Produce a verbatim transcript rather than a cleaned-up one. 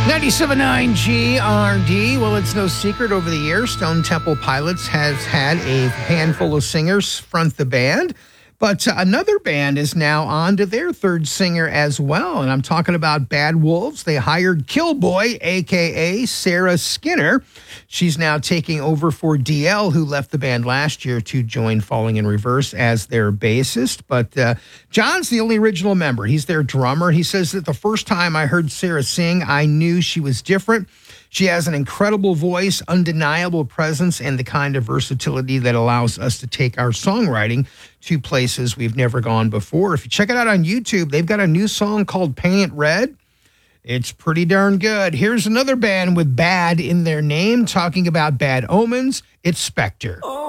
ninety-seven point nine G R D. Well, it's no secret over the years, Stone Temple Pilots has had a handful of singers front the band. But uh, another band is now on to their third singer as well. And I'm talking about Bad Wolves. They hired Killboy, a k a. Sarah Skinner. She's now taking over for D L, who left the band last year to join Falling in Reverse as their bassist. But uh, John's the only original member. He's their drummer. He says that the first time I heard Sarah sing, I knew she was different. She has an incredible voice, undeniable presence, and the kind of versatility that allows us to take our songwriting to places we've never gone before. If you check it out on YouTube, they've got a new song called Paint It Red. It's pretty darn good. Here's another band with bad in their name, talking about Bad Omens. It's Spectre.